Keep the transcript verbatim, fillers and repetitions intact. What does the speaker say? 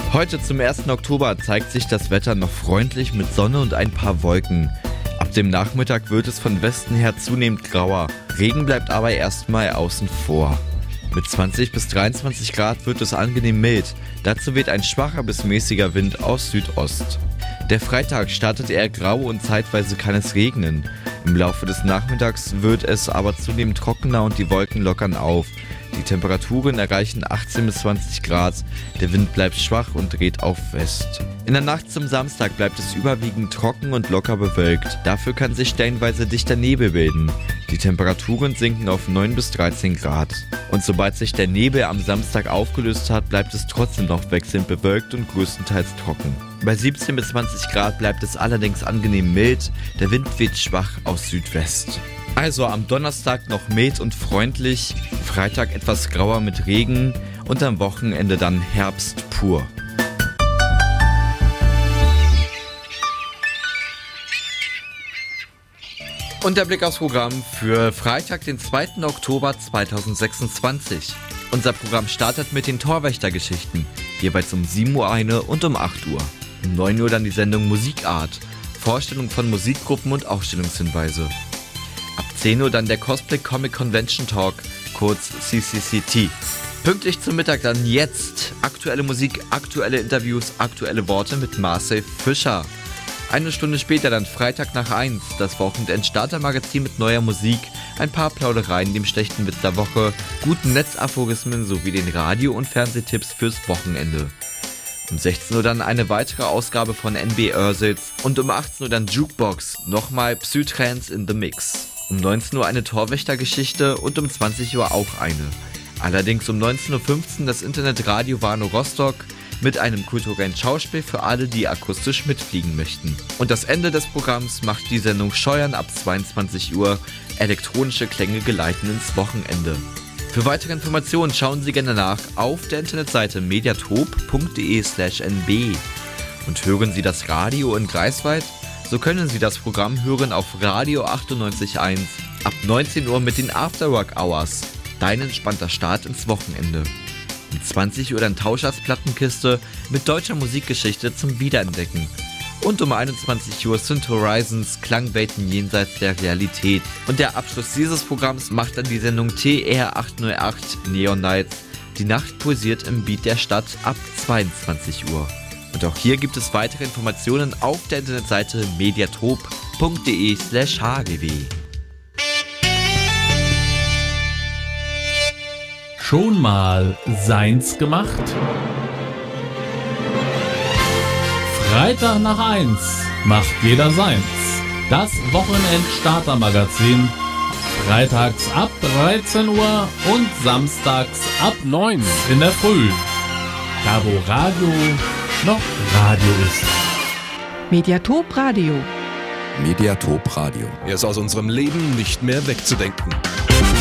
Heute zum ersten Oktober zeigt sich das Wetter noch freundlich mit Sonne und ein paar Wolken. Ab dem Nachmittag wird es von Westen her zunehmend grauer. Regen bleibt aber erstmal außen vor. Mit zwanzig bis dreiundzwanzig Grad wird es angenehm mild. Dazu weht ein schwacher bis mäßiger Wind aus Südost. Der Freitag startet eher grau und zeitweise kann es regnen. Im Laufe des Nachmittags wird es aber zunehmend trockener und die Wolken lockern auf. Die Temperaturen erreichen achtzehn bis zwanzig Grad, der Wind bleibt schwach und dreht auf West. In der Nacht zum Samstag bleibt es überwiegend trocken und locker bewölkt. Dafür kann sich stellenweise dichter Nebel bilden. Die Temperaturen sinken auf neun bis dreizehn Grad. Und sobald sich der Nebel am Samstag aufgelöst hat, bleibt es trotzdem noch wechselnd bewölkt und größtenteils trocken. Bei siebzehn bis zwanzig Grad bleibt es allerdings angenehm mild, der Wind weht schwach aus Südwest. Also am Donnerstag noch mild und freundlich, Freitag etwas grauer mit Regen und am Wochenende dann Herbst pur. Und der Blick aufs Programm für Freitag, den zweiten Oktober zweitausendsechsundzwanzig. Unser Programm startet mit den Torwächtergeschichten, jeweils um sieben Uhr eine und um acht Uhr. Um neun Uhr dann die Sendung Musikart, Vorstellung von Musikgruppen und Ausstellungshinweise. Ab zehn Uhr dann der Cosplay Comic Convention Talk, kurz C C C T. Pünktlich zum Mittag dann jetzt aktuelle Musik, aktuelle Interviews, aktuelle Worte mit Marcel Fischer. Eine Stunde später dann Freitag nach eins, das Wochenend-Starter-Magazin mit neuer Musik, ein paar Plaudereien, dem schlechten Witz der Woche, guten Netzaphorismen sowie den Radio- und Fernsehtipps fürs Wochenende. Um sechzehn Uhr dann eine weitere Ausgabe von N B Ursels und um achtzehn Uhr dann Jukebox, nochmal Psytrance in the Mix. Um neunzehn Uhr eine Torwächtergeschichte und um zwanzig Uhr auch eine. Allerdings um neunzehn Uhr fünfzehn das Internetradio Warnow Rostock mit einem kulturellen Schauspiel für alle, die akustisch mitfliegen möchten. Und das Ende des Programms macht die Sendung Scheuern ab zweiundzwanzig Uhr, elektronische Klänge geleiten ins Wochenende. Für weitere Informationen schauen Sie gerne nach auf der Internetseite mediatop punkt de slash n b. Und hören Sie das Radio in Greifswald? So können Sie das Programm hören auf Radio achtundneunzig Komma eins ab neunzehn Uhr mit den Afterwork Hours. Dein entspannter Start ins Wochenende. Um zwanzig Uhr dann Tauschers Plattenkiste mit deutscher Musikgeschichte zum Wiederentdecken. Und um einundzwanzig Uhr Synth Horizons Klangwelten jenseits der Realität. Und der Abschluss dieses Programms macht dann die Sendung T R achthundertacht Neon Nights. Die Nacht pulsiert im Beat der Stadt ab zweiundzwanzig Uhr. Und auch hier gibt es weitere Informationen auf der Internetseite mediatop punkt de slash h w w. Schon mal seins gemacht? Freitag nach eins macht jeder seins. Das Wochenend-Starter-Magazin. Freitags ab dreizehn Uhr und samstags ab neun in der Früh. Da wo Radio noch Radio ist. Mediatop Radio. Mediatop Radio. Er ist aus unserem Leben nicht mehr wegzudenken.